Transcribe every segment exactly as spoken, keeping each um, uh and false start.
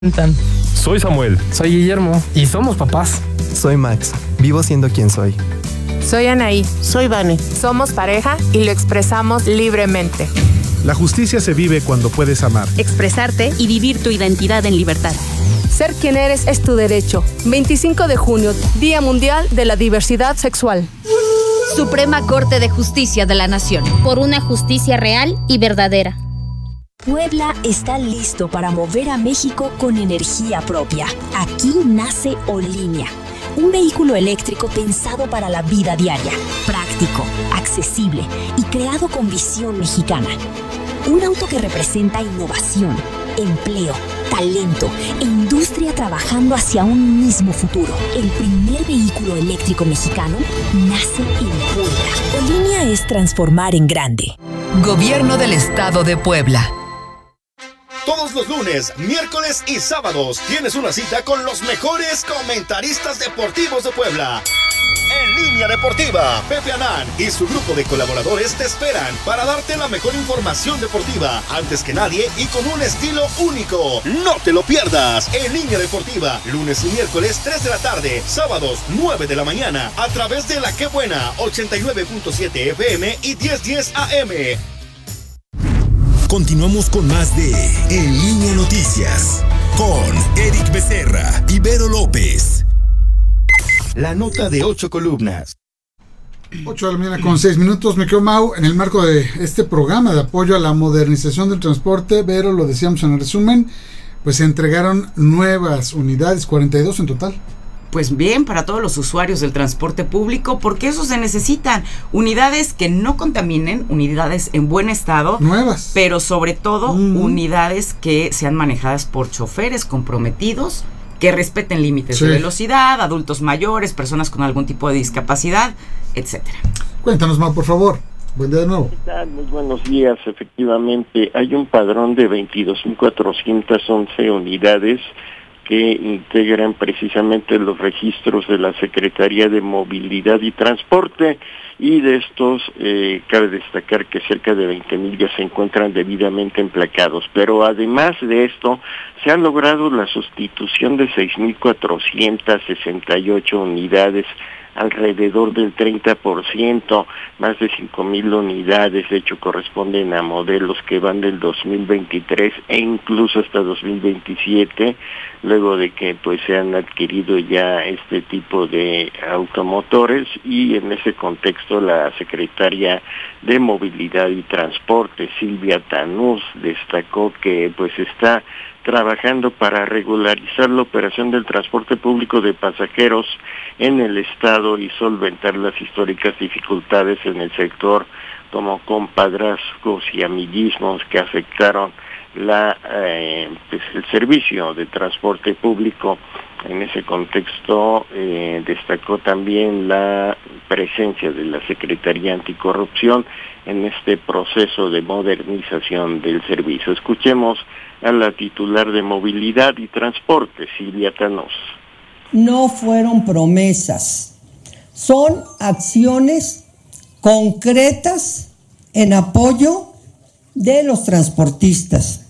Soy Samuel. Soy Guillermo. Y somos papás. Soy Max. Vivo siendo quien soy. Soy Anaí. Soy Vane. Somos pareja y lo expresamos libremente. La justicia se vive cuando puedes amar, expresarte y vivir tu identidad en libertad. Ser quien eres es tu derecho. veinticinco de junio, Día Mundial de la Diversidad Sexual. Suprema Corte de Justicia de la Nación. Por una justicia real y verdadera. Puebla está listo para mover a México con energía propia. Aquí nace Olinea, un vehículo eléctrico pensado para la vida diaria, práctico, accesible y creado con visión mexicana. Un auto que representa innovación, empleo, talento e industria trabajando hacia un mismo futuro. El primer vehículo eléctrico mexicano nace en Puebla. Olinea es transformar en grande. Gobierno del Estado de Puebla. Todos los lunes, miércoles y sábados tienes una cita con los mejores comentaristas deportivos de Puebla. En Línea Deportiva, Pepe Anán y su grupo de colaboradores te esperan para darte la mejor información deportiva antes que nadie y con un estilo único. No te lo pierdas. En Línea Deportiva, lunes y miércoles tres de la tarde, sábados nueve de la mañana, a través de La Qué Buena, ochenta y nueve punto siete F M y diez diez A M. Continuamos con más de En Línea Noticias, con Eric Becerra y Vero López. La nota de ocho columnas. ocho de la mañana con seis minutos. Me quedo, Mau, en el marco de este programa de apoyo a la modernización del transporte. Vero, lo decíamos en el resumen, pues se entregaron nuevas unidades, cuarenta y dos en total. Pues bien, para todos los usuarios del transporte público, porque eso se necesitan. Unidades que no contaminen, unidades en buen estado. Nuevas. Pero sobre todo, mm. unidades que sean manejadas por choferes comprometidos, que respeten límites sí. de velocidad, adultos mayores, personas con algún tipo de discapacidad, etcétera. Cuéntanos, Mau, por favor. Buen día de nuevo. ¿Qué tal? Muy buenos días. Efectivamente, hay un padrón de veintidós mil cuatrocientas once unidades que integran precisamente los registros de la Secretaría de Movilidad y Transporte, y de estos eh, cabe destacar que cerca de veinte mil ya se encuentran debidamente emplacados. Pero además de esto, se ha logrado la sustitución de seis mil cuatrocientas sesenta y ocho unidades, alrededor del treinta por ciento, más de cinco mil unidades, de hecho corresponden a modelos que van del dos mil veintitrés e incluso hasta dos mil veintisiete, luego de que pues se han adquirido ya este tipo de automotores, y en ese contexto la secretaria de Movilidad y Transporte, Silvia Tanús, destacó que pues está trabajando para regularizar la operación del transporte público de pasajeros en el estado y solventar las históricas dificultades en el sector, como compadrazgos y amiguismos que afectaron la eh, pues el servicio de transporte público. En ese contexto eh, destacó también la presencia de la Secretaría Anticorrupción en este proceso de modernización del servicio. Escuchemos a la titular de Movilidad y Transporte, Silvia Tanús. No fueron promesas, son acciones concretas en apoyo de los transportistas.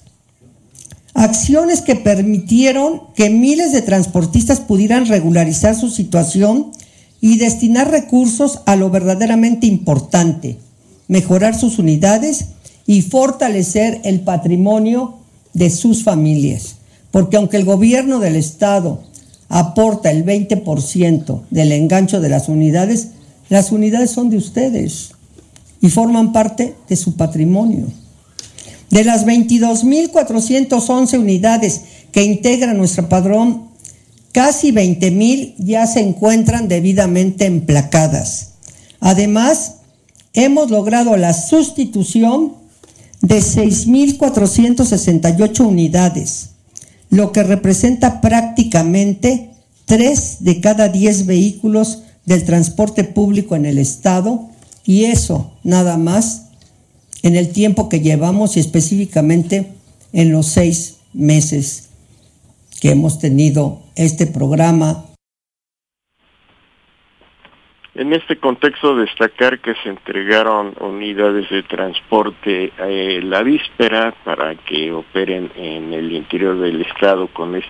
Acciones que permitieron que miles de transportistas pudieran regularizar su situación y destinar recursos a lo verdaderamente importante, mejorar sus unidades y fortalecer el patrimonio de sus familias. Porque aunque el gobierno del estado aporta el veinte por ciento del engancho de las unidades, las unidades son de ustedes y forman parte de su patrimonio. De las veintidós mil cuatrocientas once unidades que integran nuestro padrón, casi veinte mil ya se encuentran debidamente emplacadas. Además, hemos logrado la sustitución de seis mil cuatrocientas sesenta y ocho unidades, lo que representa prácticamente tres de cada diez vehículos del transporte público en el estado, y eso nada más en el tiempo que llevamos y específicamente en los seis meses que hemos tenido este programa. En este contexto, destacar que se entregaron unidades de transporte eh, la víspera para que operen en el interior del estado con